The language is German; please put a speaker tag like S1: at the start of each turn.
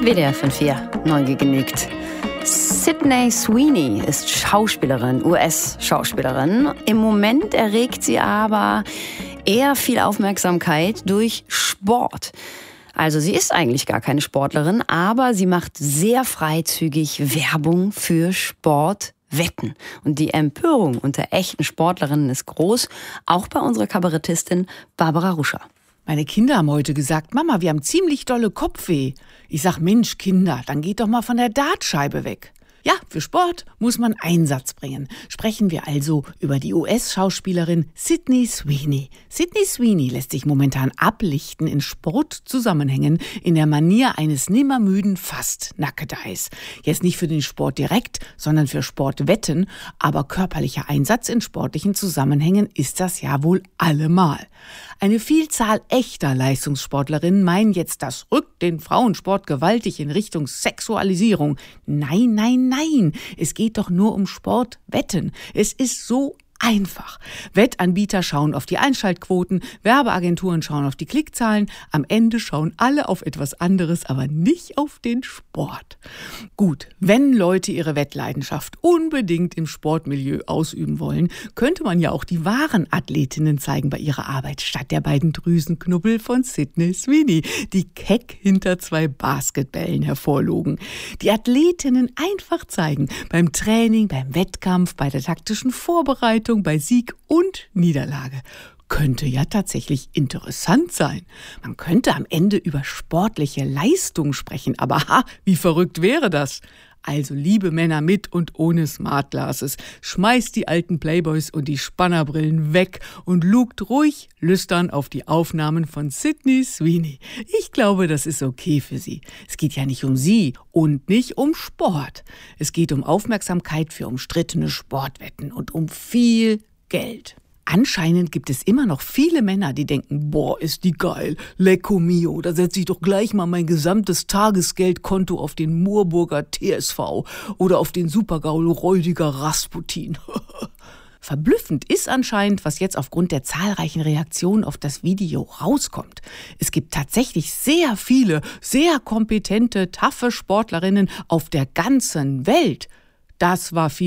S1: WDR 5/4, Neugier genügt. Sydney Sweeney ist Schauspielerin, US-Schauspielerin. Im Moment erregt sie aber eher viel Aufmerksamkeit durch Sport. Also sie ist eigentlich gar keine Sportlerin, aber sie macht sehr freizügig Werbung für Sportwetten. Und die Empörung unter echten Sportlerinnen ist groß, auch bei unserer Kabarettistin Barbara Ruscher.
S2: Meine Kinder haben heute gesagt, Mama, wir haben ziemlich dolle Kopfweh. Ich sag, Mensch, Kinder, dann geht doch mal von der Dartscheibe weg. Ja, für Sport muss man Einsatz bringen. Sprechen wir also über die US-Schauspielerin Sydney Sweeney. Sydney Sweeney lässt sich momentan ablichten in Sportzusammenhängen in der Manier eines nimmermüden Fast-Nackedeis. Jetzt nicht für den Sport direkt, sondern für Sportwetten, aber körperlicher Einsatz in sportlichen Zusammenhängen ist das ja wohl allemal. Eine Vielzahl echter Leistungssportlerinnen meinen jetzt, das rückt den Frauensport gewaltig in Richtung Sexualisierung. Nein, nein, nein, es geht doch nur um Sportwetten. Es ist so einfach. Wettanbieter schauen auf die Einschaltquoten, Werbeagenturen schauen auf die Klickzahlen, am Ende schauen alle auf etwas anderes, aber nicht auf den Sport. Gut, wenn Leute ihre Wettleidenschaft unbedingt im Sportmilieu ausüben wollen, könnte man ja auch die wahren Athletinnen zeigen bei ihrer Arbeit, statt der beiden Drüsenknubbel von Sydney Sweeney, die keck hinter 2 Basketbällen hervorlogen. Die Athletinnen einfach zeigen, beim Training, beim Wettkampf, bei der taktischen Vorbereitung, bei Sieg und Niederlage. Könnte ja tatsächlich interessant sein. Man könnte am Ende über sportliche Leistung sprechen, aber wie verrückt wäre das? Also liebe Männer mit und ohne Smart Glasses, schmeißt die alten Playboys und die Spannerbrillen weg und lugt ruhig lüstern auf die Aufnahmen von Sydney Sweeney. Ich glaube, das ist okay für sie. Es geht ja nicht um sie und nicht um Sport. Es geht um Aufmerksamkeit für umstrittene Sportwetten und um viel Geld. Anscheinend gibt es immer noch viele Männer, die denken, boah, ist die geil, lecco mio, da setze ich doch gleich mal mein gesamtes Tagesgeldkonto auf den Moorburger TSV oder auf den Supergaul Räudiger Rasputin. Verblüffend ist anscheinend, was jetzt aufgrund der zahlreichen Reaktionen auf das Video rauskommt. Es gibt tatsächlich sehr viele, sehr kompetente, taffe Sportlerinnen auf der ganzen Welt. Das war viel